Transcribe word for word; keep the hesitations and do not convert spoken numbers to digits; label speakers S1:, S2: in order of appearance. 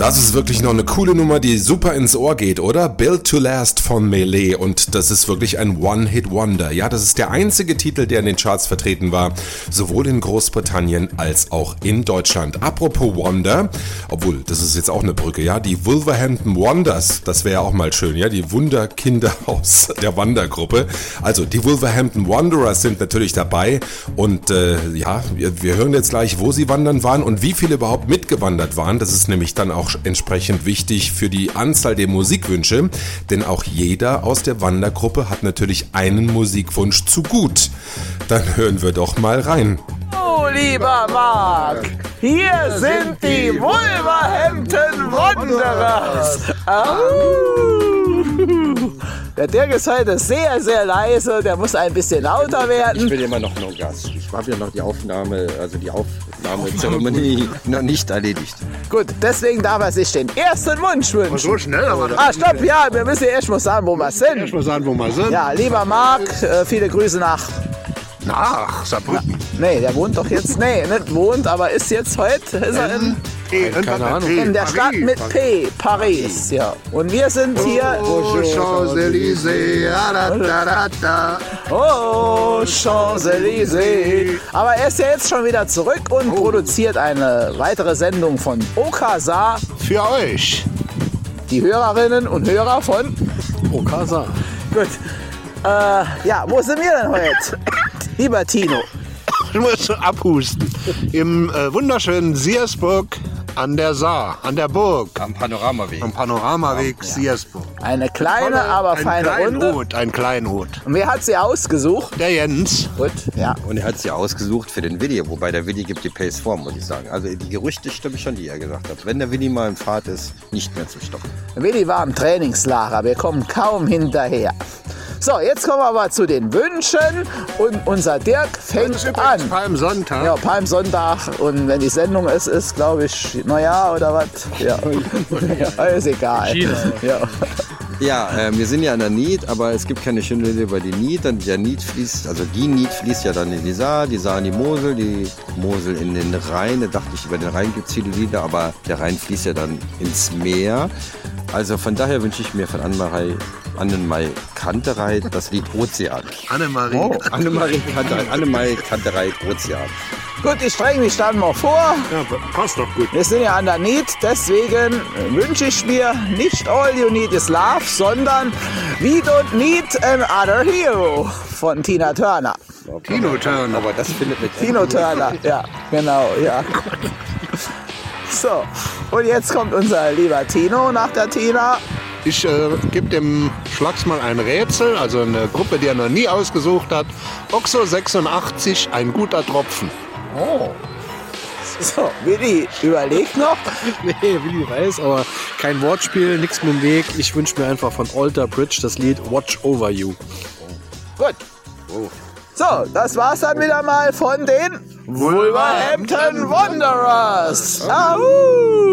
S1: Das ist wirklich noch eine coole Nummer, die super ins Ohr geht, oder? Built to Last von Melee, und das ist wirklich ein One-Hit-Wonder. Ja, das ist der einzige Titel, der in den Charts vertreten war, sowohl in Großbritannien als auch in Deutschland. Apropos Wonder, obwohl, das ist jetzt auch eine Brücke, ja, die Wolverhampton Wonders, das wäre ja auch mal schön, ja, die Wunderkinder aus der Wandergruppe. Also, die Wolverhampton Wanderers sind natürlich dabei und äh, ja, wir, wir hören jetzt gleich, wo sie wandern waren und wie viele überhaupt mitgewandert waren. Das ist nämlich dann auch entsprechend wichtig für die Anzahl der Musikwünsche, denn auch jeder aus der Wandergruppe hat natürlich einen Musikwunsch zu gut. Dann hören wir doch mal rein.
S2: Oh, lieber Marc, hier sind die Wolverhampton Wanderers. Au! Der Dirk ist heute sehr, sehr leise, der muss ein bisschen lauter werden.
S3: Ich bin immer noch nur Gast. Ich habe ja noch die Aufnahme, also die Aufnahmezeremonie noch nicht erledigt.
S2: Gut, deswegen darf er sich den ersten Wunsch wünschen.
S4: So schnell aber das.
S2: Ah, stopp, ja, wir müssen erst mal sagen, wo wir sind.
S4: Erst mal sagen, wo wir sind.
S2: Ja, lieber Marc, äh, viele Grüße nach...
S4: Nach Saarbrücken.
S2: Nee, der wohnt doch jetzt, nee, nicht wohnt, aber ist jetzt heute, ist er in...
S4: Keine Ahnung.
S2: In der Stadt mit P, Paris, ja. Und wir sind hier...
S4: Oh, Champs-Élysées, da, da, da, da.
S2: Oh, Champs-Élysées. Aber er ist ja jetzt schon wieder zurück und oh. produziert eine weitere Sendung von Okasa.
S4: Für euch.
S2: Die Hörerinnen und Hörer von
S4: Okasa.
S2: Gut. Äh, ja, wo sind wir denn heute? Lieber Tino.
S4: Ich muss abhusten. Im äh, wunderschönen Siersburg an der Saar, an der Burg.
S3: Am Panoramaweg.
S4: Am Panoramaweg ja. Siersburg.
S2: Eine kleine, aber
S4: ein
S2: feine Runde.
S4: Hut, ein Kleinhut.
S2: Und wer hat sie ausgesucht?
S4: Der Jens.
S2: Gut, ja.
S3: Und er hat sie ausgesucht für den Willi, wobei der Willi gibt die Pace vor, muss ich sagen. Also die Gerüchte stimmen schon, die er gesagt hat. Wenn der Willi mal in Fahrt ist, nicht mehr zu stoppen.
S2: Willi war im Trainingslager, wir kommen kaum hinterher. So, jetzt kommen wir aber zu den Wünschen und unser Dirk fängt an.
S4: Palmsonntag.
S2: Ja, Palmsonntag, und wenn die Sendung ist, ist glaube ich Neujahr oder was? Ja, ja, ist egal. China. Ja.
S3: Ja, äh, wir sind ja an der Nied, aber es gibt keine Schindel über die Nied. Der Nied fließt, also die Nied fließt ja dann in die Saar, die Saar in die Mosel, die Mosel in den Rhein. Da dachte ich, über den Rhein gibt es viele Lieder, aber der Rhein fließt ja dann ins Meer. Also von daher wünsche ich mir von Annemarie, Annemarie Kantereit das Lied Ozean.
S4: Annemarie.
S3: Oh, Annemarie Kantereit, Annemarie Kantereit Ozean.
S2: Gut, ich streng mich dann mal vor.
S4: Ja, passt doch gut.
S2: Wir sind ja an der Need, deswegen wünsche ich mir nicht All You Need Is Love, sondern We Don't Need Another Hero von Tina Turner.
S4: Tino Turner.
S3: Aber das findet mit
S2: Tino Turner, ja, genau, ja. So, und jetzt kommt unser lieber Tino nach der Tina.
S4: Ich äh, gebe dem Schlags mal ein Rätsel, also eine Gruppe, die er noch nie ausgesucht hat. Oxo sechsundachtzig, ein guter Tropfen.
S2: Oh. So, Willi, überleg noch.
S5: Nee, Willi weiß, aber kein Wortspiel, nichts mit dem Weg. Ich wünsche mir einfach von Alter Bridge das Lied Watch Over You.
S2: Gut.
S4: Oh.
S2: So, das war's dann wieder mal von den Wolverhampton Wanderers. Au!